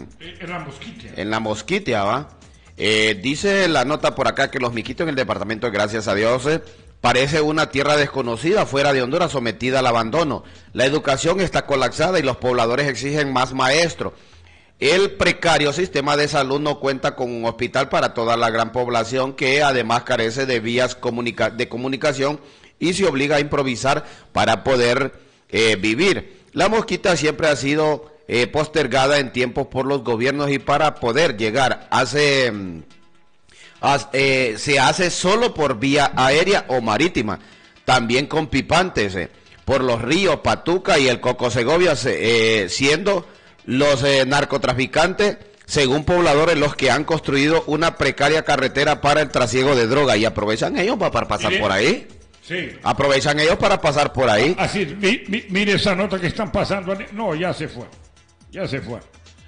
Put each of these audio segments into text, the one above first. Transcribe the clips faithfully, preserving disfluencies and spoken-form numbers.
En la Mosquitia. En la Mosquitia, ¿va? Eh, dice la nota por acá que los miquitos en el departamento, gracias a Dios, eh, parece una tierra desconocida fuera de Honduras, sometida al abandono. La educación está colapsada y los pobladores exigen más maestros. El precario sistema de salud no cuenta con un hospital para toda la gran población, que además carece de vías comunica- de comunicación y se obliga a improvisar para poder eh, vivir. La Mosquita siempre ha sido eh, postergada en tiempos por los gobiernos y para poder llegar hace, hace eh, se hace solo por vía aérea o marítima, también con pipantes eh, por los ríos Patuca y el Coco Segovia, eh, siendo los eh, narcotraficantes, según pobladores, los que han construido una precaria carretera para el trasiego de droga, y aprovechan ellos para pasar Mire, por ahí. Sí. Aprovechan ellos para pasar por ahí. Así, mi, mi, mire esa nota que están pasando. No, ya se fue. Ya se fue.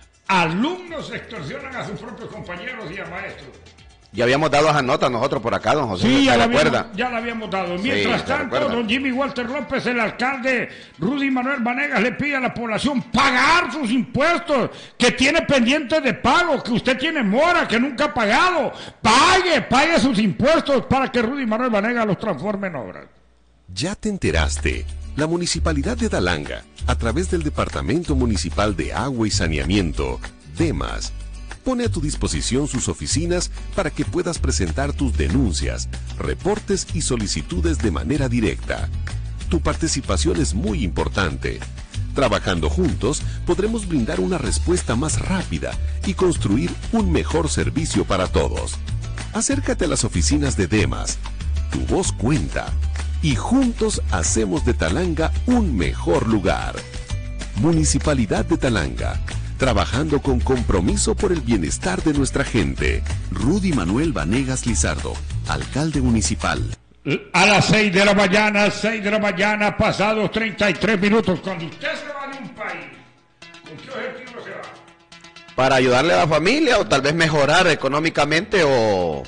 Alumnos extorsionan a sus propios compañeros y a maestros. Ya habíamos dado esa nota nosotros por acá, don José. Sí, ya ¿se la, recuerda? habíamos, ya la habíamos dado. Mientras Sí, tanto, recuerda. don Jimmy Walter López, el alcalde Rudy Manuel Vanegas, le pide a la población pagar sus impuestos que tiene pendientes de pago, que usted tiene mora, que nunca ha pagado. Pague, pague sus impuestos para que Rudy Manuel Vanegas los transforme en obras. ¿Ya te enteraste? La Municipalidad de Dalanga, a través del Departamento Municipal de Agua y Saneamiento, DEMAS, pone a tu disposición sus oficinas para que puedas presentar tus denuncias, reportes y solicitudes de manera directa. Tu participación es muy importante. Trabajando juntos, podremos brindar una respuesta más rápida y construir un mejor servicio para todos. Acércate a las oficinas de DEMAS. Tu voz cuenta. Y juntos hacemos de Talanga un mejor lugar. Municipalidad de Talanga, trabajando con compromiso por el bienestar de nuestra gente. Rudy Manuel Vanegas Lizardo, alcalde municipal. A las seis de la mañana, seis de la mañana, pasados treinta y tres minutos. Cuando usted se va de un país, ¿con qué objetivo se va? Para ayudarle a la familia o tal vez mejorar económicamente o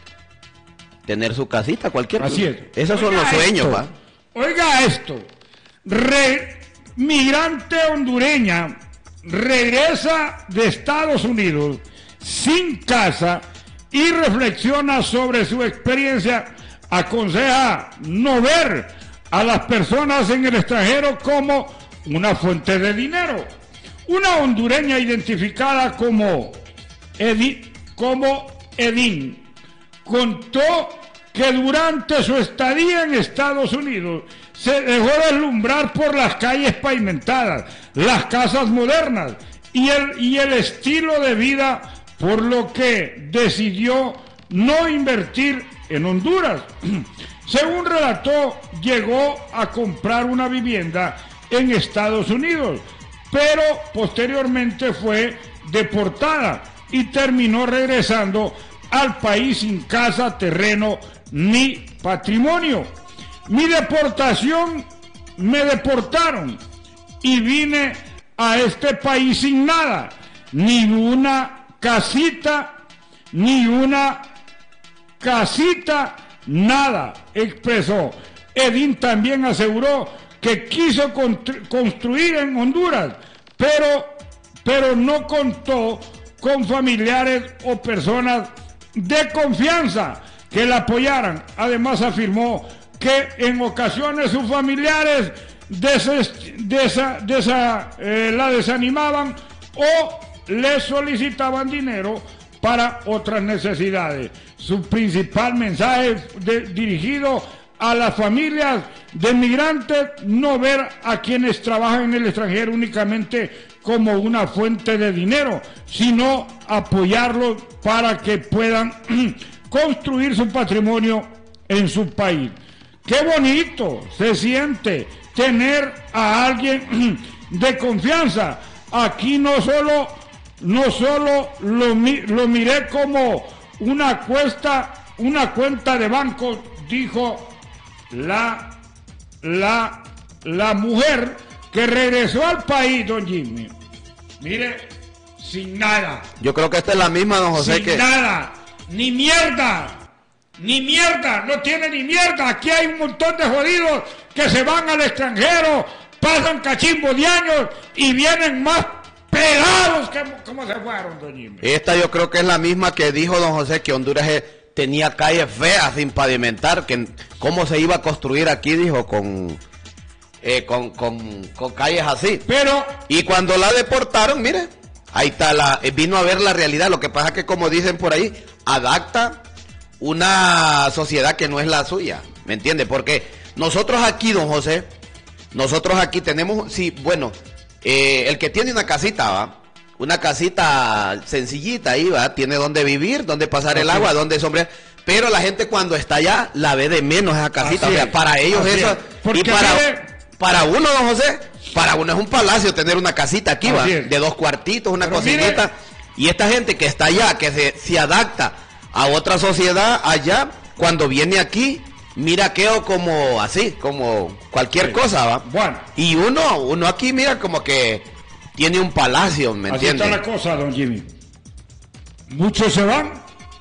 tener su casita, cualquier cosa. Así es. Esos son Oiga los sueños, esto, ¿va? Oiga esto. Re, migrante hondureña regresa de Estados Unidos sin casa y reflexiona sobre su experiencia. Aconseja no ver a las personas en el extranjero como una fuente de dinero. Una hondureña identificada como Edi, como Edín contó que durante su estadía en Estados Unidos se dejó deslumbrar por las calles pavimentadas, las casas modernas y el, y el estilo de vida, por lo que decidió no invertir en Honduras. Según relató, llegó a comprar una vivienda en Estados Unidos, pero posteriormente fue deportada y terminó regresando al país sin casa, terreno ni patrimonio. Mi deportación, me deportaron y vine a este país sin nada, ni una casita, ni una casita, nada, expresó. Edín también aseguró que quiso construir en Honduras, pero, pero no contó con familiares o personas de confianza que la apoyaran. Además afirmó que en ocasiones sus familiares deses, desa, desa, eh, la desanimaban o le solicitaban dinero para otras necesidades. Su principal mensaje de, dirigido a las familias de migrantes: no ver a quienes trabajan en el extranjero únicamente como una fuente de dinero, sino apoyarlos para que puedan construir su patrimonio en su país. Qué bonito se siente tener a alguien de confianza. Aquí no solo, no solo lo, lo miré como una cuesta, una cuenta de banco, dijo la, la, la mujer que regresó al país, don Jimmy. Mire, sin nada. Yo creo que esta es la misma, don José, sin que... nada, ni mierda, ni mierda, no tiene ni mierda. Aquí hay un montón de jodidos que se van al extranjero, pasan cachimbo de años y vienen más pelados que como se fueron, don Jimmy. Esta yo creo que es la misma que dijo don José, que Honduras es, tenía calles feas sin pavimentar, que cómo se iba a construir aquí, dijo, con, eh, con, con, con calles así. Pero... Y cuando la deportaron, mire, ahí está, la eh, vino a ver la realidad. Lo que pasa es que, como dicen por ahí, adapta una sociedad que no es la suya, ¿me entiende? Porque nosotros aquí, don José, nosotros aquí tenemos, sí, bueno, eh, el que tiene una casita, ¿va? Una casita sencillita ahí, ¿va? Tiene donde vivir, donde pasar el agua, donde sombrear. Pero la gente cuando está allá la ve de menos esa casita. Así o sea, es, para ellos eso. es. Porque Y para, mire, para uno, don José, para uno es un palacio tener una casita aquí, ¿va? De dos cuartitos, una Pero cocinita. mire, y esta gente que está allá, que se, se adapta a otra sociedad allá, cuando viene aquí, mira quedo como así, como cualquier sí. cosa, ¿va? Bueno. Y uno, uno aquí mira como que tiene un palacio, ¿me así entiendes? está la cosa, don Jimmy. Muchos se van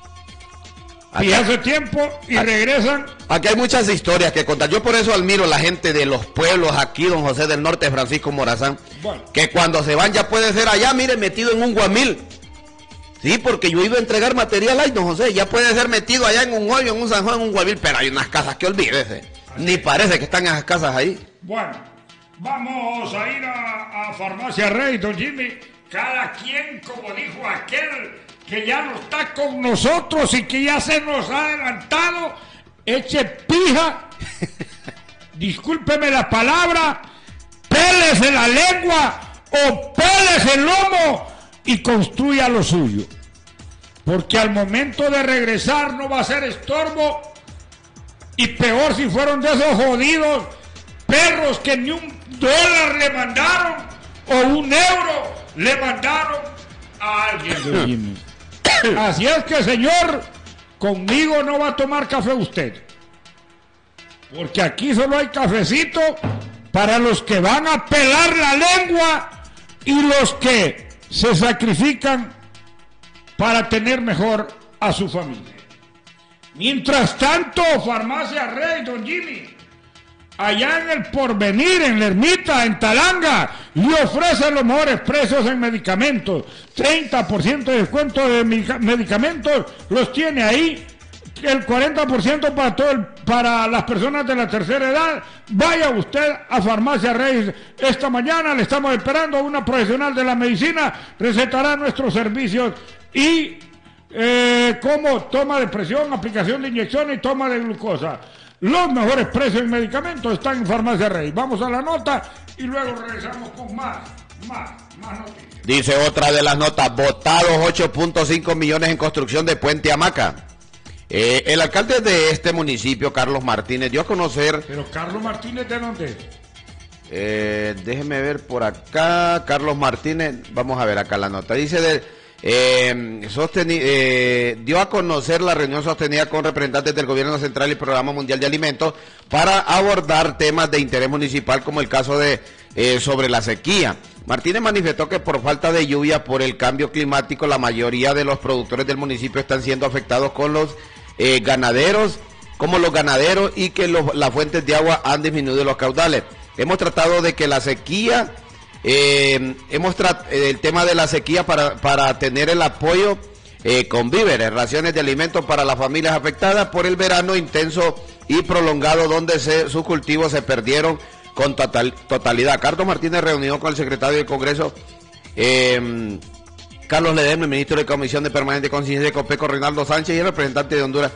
y Acá- hace tiempo y Acá- regresan. Aquí hay muchas historias que contar. Yo por eso admiro a la gente de los pueblos aquí, don José del Norte, Francisco Morazán, Bueno. que cuando se van ya puede ser allá, mire, metido en un guamil. Sí, porque yo iba a entregar material ahí, don José, ya puede ser metido allá en un hoyo, en un San Juan, en un guamil, pero hay unas casas que olvídese. Ni parece que están esas casas ahí. Bueno, vamos a ir a, a Farmacia Rey, don Jimmy. Cada quien, como dijo aquel que ya no está con nosotros y que ya se nos ha adelantado, eche pija, discúlpeme la palabra, pélese la lengua o pélese el lomo y construya lo suyo. Porque al momento de regresar no va a ser estorbo, y peor si fueron de esos jodidos perros que ni un dólar le mandaron o un euro le mandaron a alguien. Así es que, señor, conmigo no va a tomar café usted, porque aquí solo hay cafecito para los que van a pelar la lengua y los que se sacrifican para tener mejor a su familia. Mientras tanto, Farmacia Rey, don Jimmy, allá en el Porvenir, en la Ermita, en Talanga, le ofrece los mejores precios en medicamentos. treinta por ciento de descuento de medicamentos los tiene ahí. El cuarenta por ciento para todo el, para las personas de la tercera edad. Vaya usted a Farmacia Rey esta mañana, le estamos esperando. Una profesional de la medicina recetará nuestros servicios y eh, como toma de presión, aplicación de inyecciones y toma de glucosa. Los mejores precios en medicamentos están en Farmacia Rey. Vamos a la nota y luego regresamos con más, más, más noticias. Dice otra de las notas, votados ocho punto cinco millones en construcción de Puente Hamaca. Eh, el alcalde de este municipio, Carlos Martínez, dio a conocer... Pero Carlos Martínez, ¿de dónde es? Eh, déjeme ver por acá, Carlos Martínez, vamos a ver acá la nota. Dice, de, eh, sosteni, eh, dio a conocer la reunión sostenida con representantes del Gobierno Central y Programa Mundial de Alimentos para abordar temas de interés municipal como el caso de eh, sobre la sequía. Martínez manifestó que por falta de lluvia, por el cambio climático, la mayoría de los productores del municipio están siendo afectados con los eh, ganaderos, como los ganaderos, y que los, las fuentes de agua han disminuido los caudales. Hemos tratado de que la sequía, eh, hemos tratado el tema de la sequía para, para tener el apoyo eh, con víveres, raciones de alimentos para las familias afectadas por el verano intenso y prolongado, donde se, sus cultivos se perdieron con total, totalidad. Carlos Martínez reunió con el secretario del Congreso, eh, Carlos Ledesma, el ministro de Comisión de Permanente Conciencia de Copeco, Reinaldo Sánchez, y el representante de Honduras.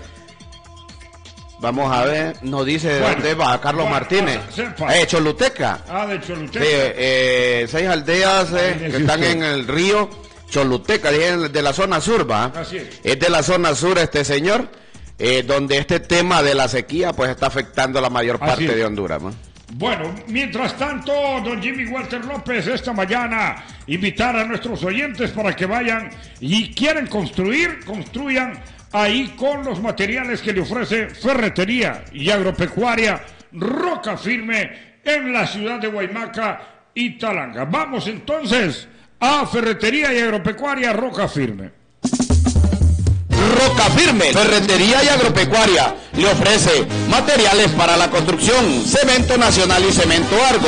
Vamos a ver, nos dice de bueno, dónde va Carlos bueno, Martínez. sepa. Eh, Choluteca. Ah, de Choluteca. Sí, eh, seis aldeas eh, Ahí que están usted. en el río Choluteca, de, de la zona sur, ¿va? Así es. Es de la zona sur este señor, eh, donde este tema de la sequía pues está afectando a la mayor Así parte es. de Honduras, ¿no? Bueno, mientras tanto, don Jimmy Walter López, esta mañana, invitar a nuestros oyentes para que vayan y quieren construir, construyan ahí con los materiales que le ofrece Ferretería y Agropecuaria Roca Firme en la ciudad de Guaymaca y Talanga. Vamos entonces a Ferretería y Agropecuaria Roca Firme. Roca Firme, Ferretería y Agropecuaria, le ofrece materiales para la construcción, cemento nacional y cemento Argo,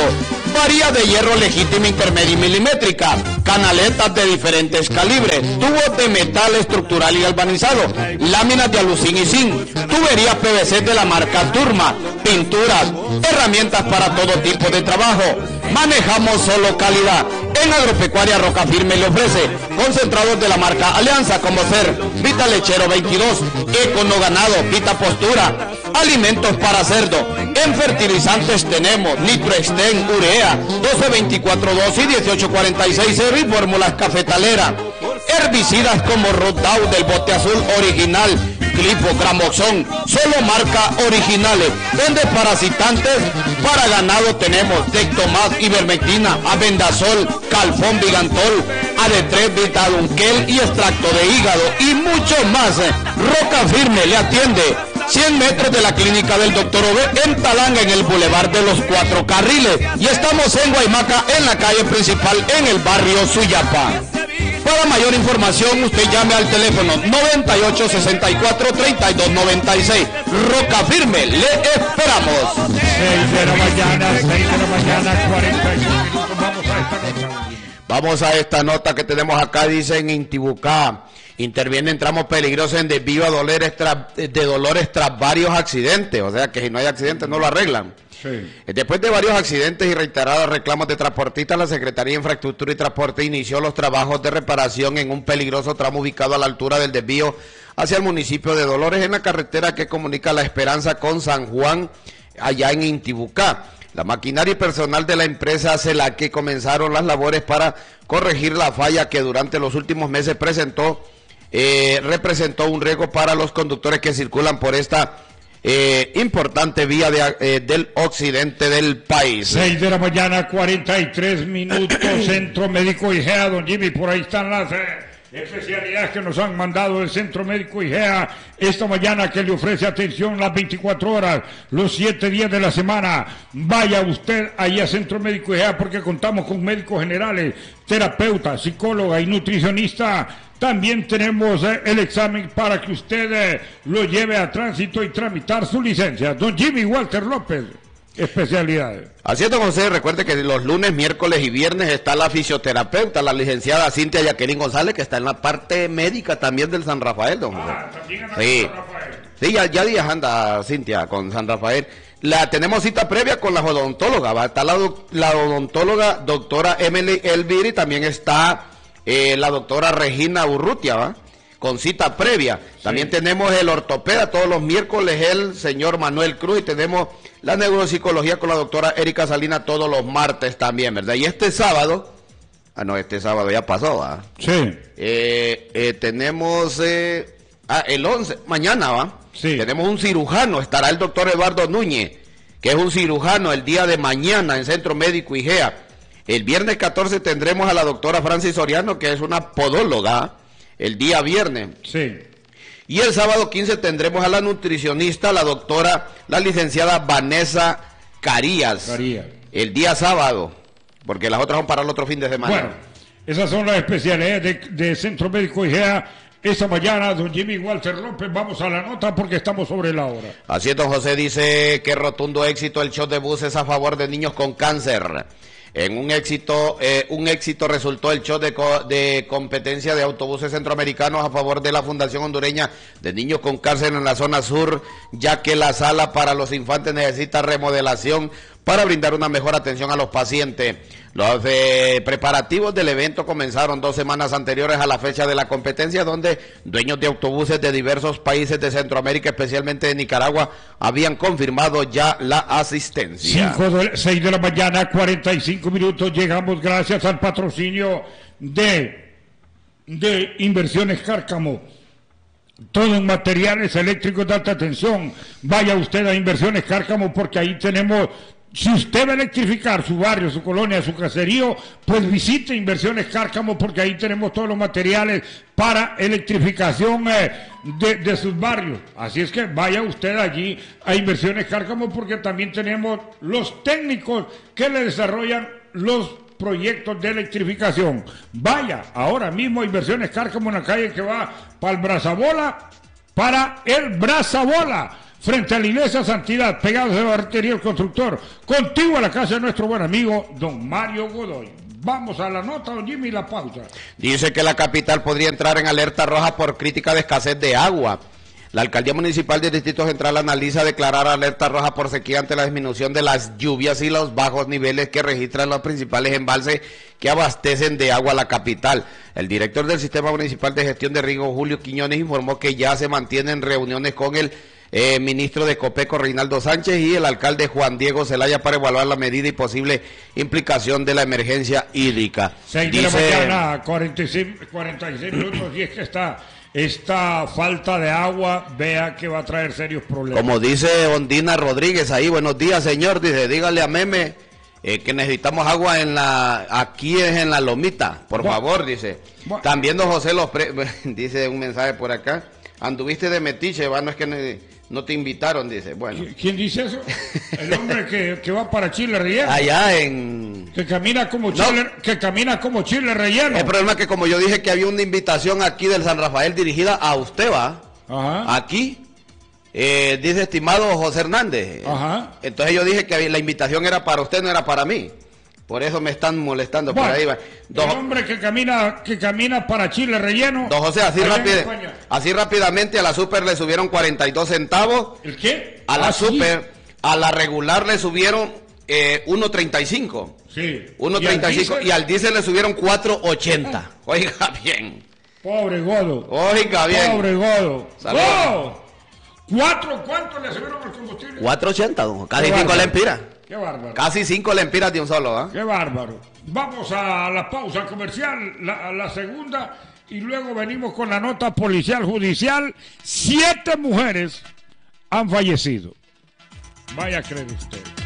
varía de hierro legítima, intermedia y milimétrica, canaletas de diferentes calibres, tubos de metal estructural y galvanizado, láminas de alucín y zinc, tuberías P V C de la marca Turma, pinturas, herramientas para todo tipo de trabajo. Manejamos solo calidad. En Agropecuaria Roca Firme le ofrece concentrados de la marca Alianza como ser Vita Lechero veintidós, Econo Ganado, Vita Postura, alimentos para cerdo. En fertilizantes tenemos Nitroexten, Urea, doce veinticuatro dos y dieciocho cuarenta y seis y fórmulas cafetalera. Herbicidas como Roundao del bote azul original, Clipo, Gramoxón, solo marca originales. En desparasitantes para ganado tenemos Tectomas, Ivermectina, Abendazol, Calfón, Vigantol, A D tres, Vitadunquel y extracto de hígado y mucho más. Roca Firme le atiende cien metros de la clínica del doctor Ove en Talanga, en el Boulevard de los Cuatro Carriles, y estamos en Guaymaca, en la calle principal, en el barrio Suyapa. Para mayor información, usted llame al teléfono noventa y ocho sesenta y cuatro treinta y dos noventa y seis. Roca Firme, le esperamos. seis de la mañana, seis de la mañana, cuarenta y cinco minutos. Vamos a esta nota. Vamos a esta nota que tenemos acá, dice en Intibucá. Interviene en tramos peligrosos en desvío a dolores tras, de dolores tras varios accidentes. O sea que si no hay accidentes no lo arreglan. Sí. Después de varios accidentes y reiterados reclamos de transportistas, la Secretaría de Infraestructura y Transporte inició los trabajos de reparación en un peligroso tramo ubicado a la altura del desvío hacia el municipio de Dolores, en la carretera que comunica La Esperanza con San Juan, allá en Intibucá. La maquinaria y personal de la empresa Celaque comenzaron las labores para corregir la falla que durante los últimos meses presentó, eh, representó un riesgo para los conductores que circulan por esta Eh, importante vía de, eh, del occidente del país. seis de la mañana, cuarenta y tres minutos, Centro Médico I G E A, don Jimmy, por ahí están las eh, especialidades que nos han mandado el Centro Médico I G E A esta mañana, que le ofrece atención las veinticuatro horas, los siete días de la semana. Vaya usted ahí a Centro Médico I G E A, porque contamos con médicos generales, terapeuta, psicóloga y nutricionista. También tenemos eh, el examen para que usted eh, lo lleve a tránsito y tramitar su licencia. Don Jimmy Walter López, especialidades. Así es, don José, recuerde que los lunes, miércoles y viernes está la fisioterapeuta, la licenciada Cintia Jacqueline González, que está en la parte médica también del San Rafael, don José. Ah, también anda Sí, con San Rafael. sí, ya, ya días anda Cintia con San Rafael. La tenemos cita previa con la odontóloga, va a estar la, doc- la odontóloga doctora Emily Elviri, también está Eh, la doctora Regina Urrutia, ¿va? Con cita previa. También sí. Tenemos el ortopeda todos los miércoles, el señor Manuel Cruz, y tenemos la neuropsicología con la doctora Erika Salina todos los martes también, ¿verdad? Y este sábado, ah no, este sábado ya pasó, ¿va? Sí. Eh, eh, tenemos, eh, ah, el once, mañana, ¿va? Sí. Tenemos un cirujano, estará el doctor Eduardo Núñez, que es un cirujano el día de mañana en Centro Médico I G E A. El viernes catorce tendremos a la doctora Francis Soriano, que es una podóloga, el día viernes. Sí. Y el sábado quince tendremos a la nutricionista, la doctora, la licenciada Vanessa Carías. Carías. El día sábado, porque las otras son para el otro fin de semana. Bueno, esas son las especialidades de, de Centro Médico I G E A. Esta mañana, don Jimmy Walter López, vamos a la nota porque estamos sobre la hora. Así es, don José, dice que rotundo éxito el show de buses a favor de niños con cáncer. En un éxito, eh, un éxito resultó el show de, co de competencia de autobuses centroamericanos a favor de la Fundación Hondureña de Niños con Cáncer en la zona sur, ya que la sala para los infantes necesita remodelación para brindar una mejor atención a los pacientes. Los eh, preparativos del evento comenzaron dos semanas anteriores a la fecha de la competencia, donde dueños de autobuses de diversos países de Centroamérica, especialmente de Nicaragua, habían confirmado ya la asistencia. seis de la mañana, cuarenta y cinco minutos, llegamos gracias al patrocinio de, de Inversiones Cárcamo. Todo en materiales eléctricos de alta tensión. Vaya usted a Inversiones Cárcamo, porque ahí tenemos... Si usted va a electrificar su barrio, su colonia, su caserío, pues visite Inversiones Cárcamo, porque ahí tenemos todos los materiales para electrificación eh, de, de sus barrios. Así es que vaya usted allí a Inversiones Cárcamo, porque también tenemos los técnicos que le desarrollan los proyectos de electrificación. Vaya ahora mismo a Inversiones Cárcamo, en la calle que va para el Brazabola, para el Brazabola. frente a la iglesia Santidad, pegados de la arteria del constructor, contigo a la casa de nuestro buen amigo don Mario Godoy. Vamos a la nota, don Jimmy, la pausa. Dice que la capital podría entrar en alerta roja por crítica de escasez de agua. La Alcaldía Municipal del Distrito Central analiza declarar alerta roja por sequía ante la disminución de las lluvias y los bajos niveles que registran los principales embalses que abastecen de agua a la capital. El director del Sistema Municipal de Gestión de Riego, Julio Quiñones, informó que ya se mantienen reuniones con el eh, ministro de Copeco, Reinaldo Sánchez, y el alcalde Juan Diego Zelaya para evaluar la medida y posible implicación de la emergencia hídrica. seis de la mañana, cuarenta y seis, cuarenta y seis minutos, y es que está... Esta falta de agua, vea que va a traer serios problemas. Como dice Ondina Rodríguez ahí, buenos días, señor, dice, dígale a Meme eh, que necesitamos agua en la, aquí es en la Lomita, por bueno, favor, dice. Bueno. También don José los pre, dice un mensaje por acá, anduviste de metiche, va, no es que no, no te invitaron, dice, bueno. ¿Quién dice eso? El hombre que, que va para Chile relleno. Allá en... Que camina como Chile, no. que camina como Chile relleno. El problema es que como yo dije que había una invitación aquí del San Rafael dirigida a usted, va, Ajá. aquí, eh, dice estimado José Hernández. Ajá. Entonces yo dije que la invitación era para usted, no era para mí. Por eso me están molestando, bueno, por ahí va. Don, el hombre que camina, que camina para Chile relleno. Don José, así, rápido, así rápidamente a la super le subieron cuarenta y dos centavos. ¿El qué? A la ah, super, sí. A la regular le subieron eh, uno treinta y cinco. Sí. uno treinta y cinco y, y al diésel le subieron cuatro ochenta. Oiga bien. Pobre Godo. Oiga bien. Pobre Godo. ¡Oh! ¿Cuatro? ¿Cuánto le subieron al combustible? cuatro ochenta, don. Casi cinco lempiras. Qué bárbaro. Casi cinco lempiras de un solo, ¿eh? Qué bárbaro. Vamos a la pausa comercial, la, la segunda, y luego venimos con la nota policial judicial. Siete mujeres han fallecido. Vaya a creer usted.